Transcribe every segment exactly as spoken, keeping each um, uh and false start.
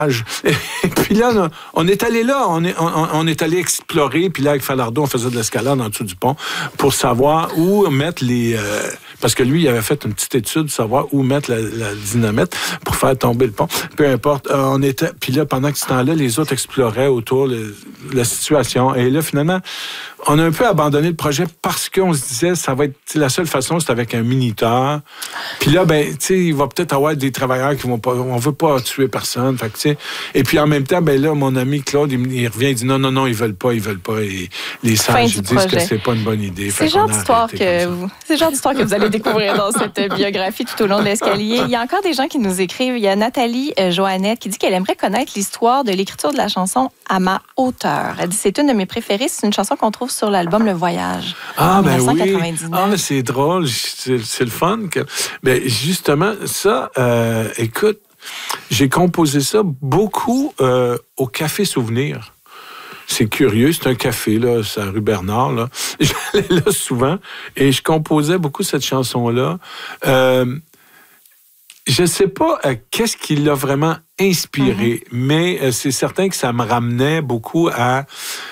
Et puis là, on est allé là, on est, on, on est allé explorer, puis là, avec Falardeau, on faisait de l'escalade en dessous du pont pour savoir où mettre les... Euh, parce que lui, il avait fait une petite étude pour savoir où mettre la, la dynamite pour faire tomber le pont. Peu importe, euh, on était... Puis là, pendant que ce temps-là, les autres exploraient autour de la situation. Et là, finalement, on a un peu abandonné le projet parce qu'on se disait, ça va être... La seule façon, c'est avec un minuteur. Puis là, ben, tu sais, il va peut-être avoir des travailleurs qui vont pas... On veut pas tuer personne. Fait que, tu sais... Et puis en même temps, ben là, mon ami Claude, il, il revient, il dit non, non, non, ils veulent pas, ils veulent pas. Et les sages, ils disent projet. que c'est pas une bonne idée. C'est le genre d'histoire que vous, c'est le genre d'histoire que vous allez découvrir dans cette biographie tout au long de l'escalier. Il y a encore des gens qui nous écrivent. Il y a Nathalie euh, Joannette qui dit qu'elle aimerait connaître l'histoire de l'écriture de la chanson À ma hauteur. Elle dit c'est une de mes préférées. C'est une chanson qu'on trouve sur l'album Le Voyage. Ah ben oui. Ah mais c'est drôle, c'est, c'est le fun. Que... Ben justement ça, euh, écoute. J'ai composé ça beaucoup euh, au Café Souvenir. C'est curieux, c'est un café, là, c'est à rue Bernard, là. J'allais là souvent et je composais beaucoup cette chanson-là. Euh, je ne sais pas euh, qu'est-ce qui l'a vraiment inspiré, mm-hmm. mais euh, c'est certain que ça me ramenait beaucoup à...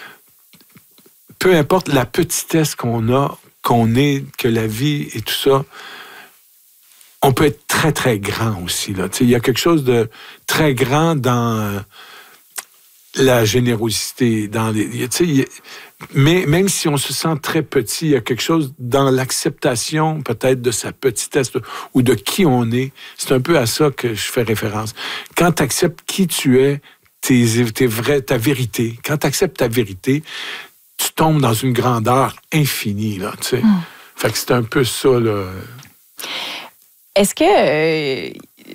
Peu importe la petitesse qu'on a, qu'on est, que la vie et tout ça... On peut être très, très grand aussi. Il y a quelque chose de très grand dans la générosité. Dans les, y a, mais même si on se sent très petit, il y a quelque chose dans l'acceptation peut-être de sa petitesse ou de qui on est. C'est un peu à ça que je fais référence. Quand tu acceptes qui tu es, tes, tes vrais, ta vérité, quand tu acceptes ta vérité, tu tombes dans une grandeur infinie. Là, mm. Fait que c'est un peu ça, là. Est-ce que, euh,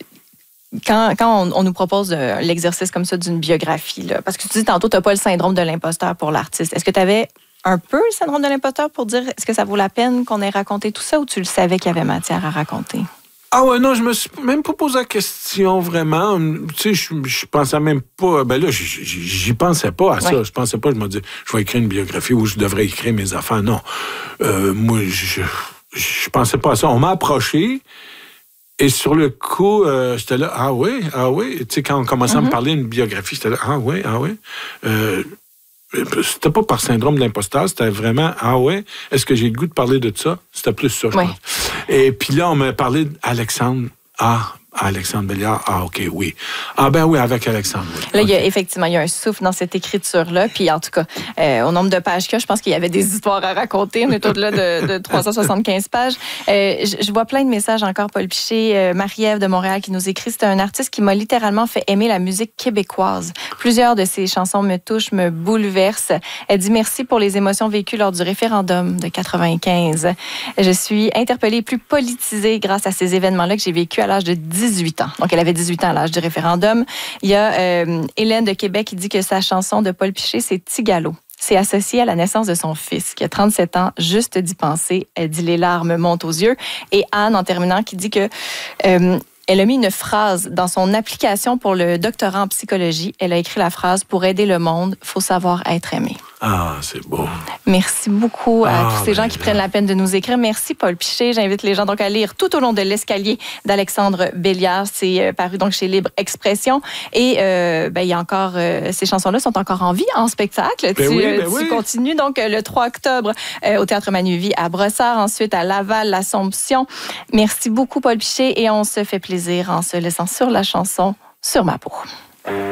quand, quand on, on nous propose euh, l'exercice comme ça d'une biographie, là, parce que tu dis tantôt, tu n'as pas le syndrome de l'imposteur pour l'artiste, est-ce que tu avais un peu le syndrome de l'imposteur pour dire est-ce que ça vaut la peine qu'on ait raconté tout ça ou tu le savais qu'il y avait matière à raconter? Ah ouais, non, je me suis même pas posé la question vraiment. Tu sais, je, je pensais même pas... Ben là, j'y pensais pas à ça. Ouais. Je pensais pas, je me disais, je vais écrire une biographie où je devrais écrire mes affaires. Non. Euh, moi, je, je pensais pas à ça. On m'a approché... Et sur le coup, euh, j'étais là, ah oui, ah oui. Tu sais, quand on commençait mm-hmm. à me parler d'une biographie, j'étais là, ah oui, ah oui. Euh, c'était pas par syndrome de l'imposteur, c'était vraiment, ah ouais, est-ce que j'ai le goût de parler de ça? C'était plus ça, je oui. pense. Et puis là, on m'a parlé d'Alexandre. Ah, Alexandre Belliard, ah OK, oui. Ah ben oui, avec Alexandre, oui. Là, okay. il y a, effectivement, il y a un souffle dans cette écriture-là. Puis en tout cas, euh, au nombre de pages qu'il y a, je pense qu'il y avait des histoires à raconter. On est au-delà de, de trois cent soixante-quinze pages. Euh, je, je vois plein de messages encore, Paul Piché, euh, Marie-Ève de Montréal qui nous écrit. C'est un artiste qui m'a littéralement fait aimer la musique québécoise. Plusieurs de ses chansons me touchent, me bouleversent. Elle dit merci pour les émotions vécues lors du référendum de quatre-vingt-quinze. Je suis interpellée et plus politisée grâce à ces événements-là que j'ai vécu à l'âge de dix-huit ans. Donc, elle avait dix-huit ans à l'âge du référendum. Il y a euh, Hélène de Québec qui dit que sa chanson de Paul Piché, c'est Tigalo. C'est associé à la naissance de son fils, qui a trente-sept ans, juste d'y penser. Elle dit les larmes montent aux yeux. Et Anne, en terminant, qui dit que... Euh, Elle a mis une phrase dans son application pour le doctorat en psychologie. Elle a écrit la phrase « Pour aider le monde, il faut savoir être aimé ». Ah, c'est beau. Merci beaucoup à ah, tous ces ben gens qui là. prennent la peine de nous écrire. Merci, Paul Piché. J'invite les gens donc à lire Tout au long de l'escalier d'Alexandre Belliard. C'est euh, paru donc chez Libre Expression. Et euh, ben, il y a encore, euh, ces chansons-là sont encore en vie, en spectacle. Ben tu oui, ben tu oui. continues donc le trois octobre euh, au Théâtre Manuvie à Brossard, ensuite à Laval, l'Assomption. Merci beaucoup, Paul Piché. Et on se fait plaisir en se laissant sur la chanson « Sur ma peau ».